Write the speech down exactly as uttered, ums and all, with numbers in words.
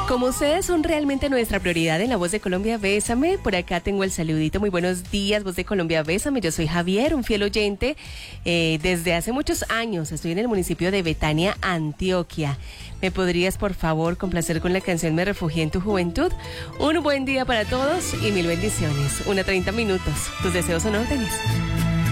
Como ustedes son realmente nuestra prioridad en La Voz de Colombia, Bésame, por acá tengo el saludito. Muy buenos días, Voz de Colombia, Bésame. Yo soy Javier, un fiel oyente. Eh, desde hace muchos años estoy en el municipio de Betania, Antioquia. ¿Me podrías, por favor, complacer con la canción Me Refugié en tu Juventud? Un buen día para todos y mil bendiciones. Una treinta minutos. Tus deseos son órdenes.